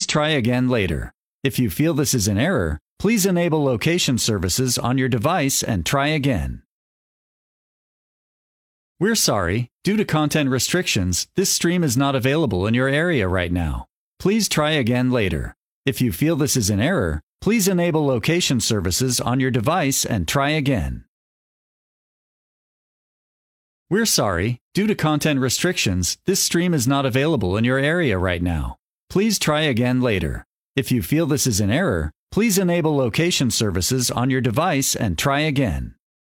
try again later. If you feel this is an error, please enable location services on your device and try again. We're sorry, due to content restrictions, this stream is not available in your area right now. Please try again later. If you feel this is an error, please enable location services on your device and try again. We're sorry, due to content restrictions, this stream is not available in your area right now. Please try again later. If you feel this is an error, please enable location services on your device and try again.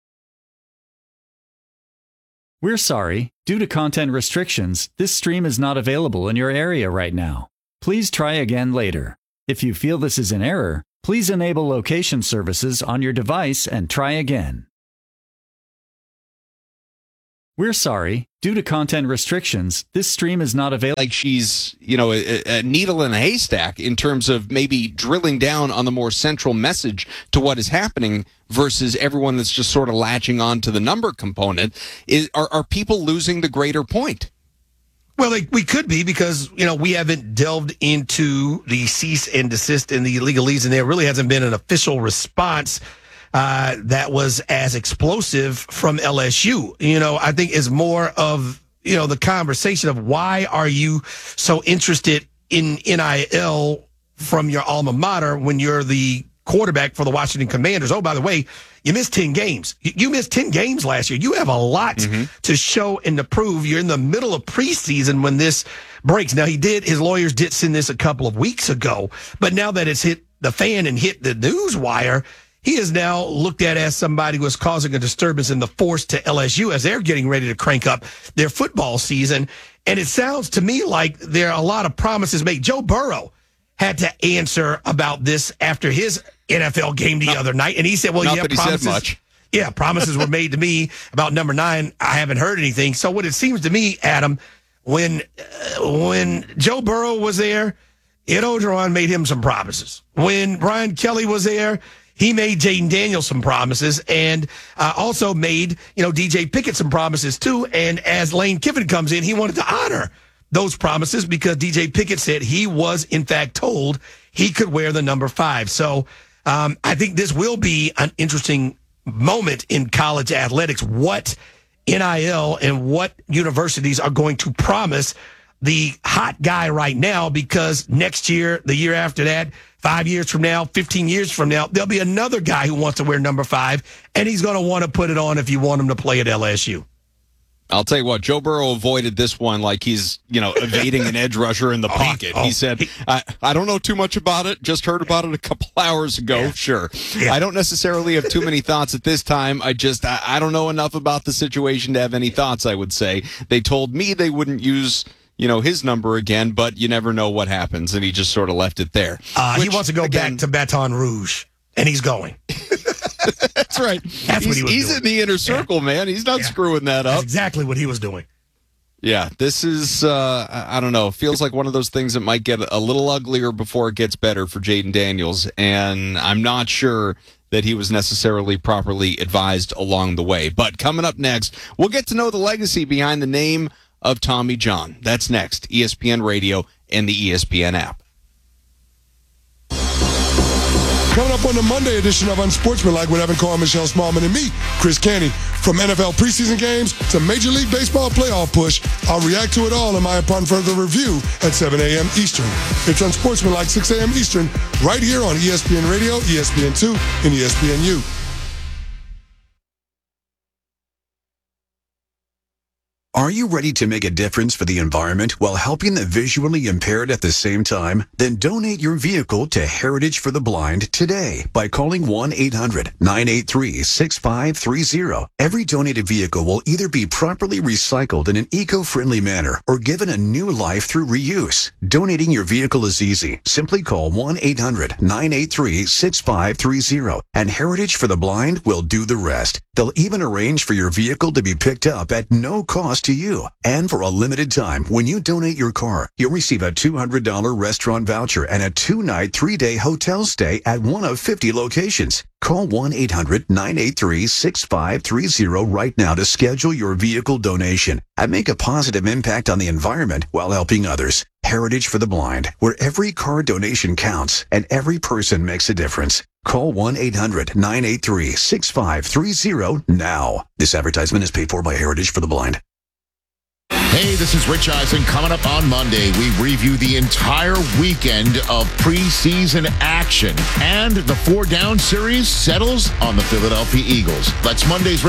We're sorry, due to content restrictions, this stream is not available in your area right now. Please try again later. If you feel this is an error, please enable location services on your device and try again. We're sorry, due to content restrictions, this stream is not available. Like she's, a needle in a haystack in terms of maybe drilling down on the more central message to what is happening versus everyone that's just sort of latching on to the number component. Are people losing the greater point? Well, we could be because, we haven't delved into the cease and desist in the legalese, and there really hasn't been an official response that was as explosive from LSU. I think is more of, the conversation of why are you so interested in NIL from your alma mater when you're the quarterback for the Washington Commanders. Oh, by the way, you missed 10 games. You missed 10 games last year. You have a lot to show and to prove. You're in the middle of preseason when this breaks. Now, his lawyers did send this a couple of weeks ago, but now that it's hit the fan and hit the news wire, he is now looked at as somebody who is causing a disturbance in the force to LSU as they're getting ready to crank up their football season. And it sounds to me like there are a lot of promises made. Joe Burrow had to answer about this after his NFL game the other night. And he said, well, yeah, promises. Yeah, promises were made to me about number 9. I haven't heard anything. So what it seems to me, Adam, when Joe Burrow was there, Ed Orgeron made him some promises. When Brian Kelly was there, he made Jaden Daniels some promises and also made, DJ Pickett some promises too. And as Lane Kiffin comes in, he wanted to honor those promises because DJ Pickett said he was, in fact, told he could wear the number 5. So I think this will be an interesting moment in college athletics, what NIL and what universities are going to promise the hot guy right now, because next year, the year after that, 5 years from now, 15 years from now, there'll be another guy who wants to wear number 5, and he's going to want to put it on if you want him to play at LSU. I'll tell you what, Joe Burrow avoided this one like he's, evading an edge rusher in the pocket. He said, I don't know too much about it, just heard about it a couple hours ago. Yeah. Sure. Yeah. I don't necessarily have too many thoughts at this time. I don't know enough about the situation to have any thoughts, I would say. They told me they wouldn't use his number again, but you never know what happens, and he just sort of left it there. He wants to go back to Baton Rouge, and he's going. That's right. That's what he was doing. He's in the inner circle, man. He's not screwing that up. That's exactly what he was doing. Yeah, this is, I don't know, feels like one of those things that might get a little uglier before it gets better for Jaden Daniels, and I'm not sure that he was necessarily properly advised along the way. But coming up next, we'll get to know the legacy behind the name of Tommy John. That's next, ESPN Radio and the ESPN app. Coming up on the Monday edition of Unsportsmanlike with Evan Carr, Michelle Smallman, and me, Chris Canty. From NFL preseason games to Major League Baseball playoff push, I'll react to it all in my upon further review at 7 a.m. Eastern. It's Unsportsmanlike, 6 a.m. Eastern, right here on ESPN Radio, ESPN2, and ESPNU. Are you ready to make a difference for the environment while helping the visually impaired at the same time? Then donate your vehicle to Heritage for the Blind today by calling 1-800-983-6530. Every donated vehicle will either be properly recycled in an eco-friendly manner or given a new life through reuse. Donating your vehicle is easy. Simply call 1-800-983-6530 and Heritage for the Blind will do the rest. They'll even arrange for your vehicle to be picked up at no cost to you. And for a limited time, when you donate your car, you'll receive a $200 restaurant voucher and a 2-night, 3-day hotel stay at one of 50 locations. Call 1-800-983-6530 right now to schedule your vehicle donation and make a positive impact on the environment while helping others. Heritage for the Blind, where every card donation counts and every person makes a difference. Call 1-800-983-6530 now. This advertisement is paid for by Heritage for the Blind. Hey, this is Rich Eisen. Coming up on Monday, we review the entire weekend of preseason action. And the 4-down series settles on the Philadelphia Eagles. That's Monday's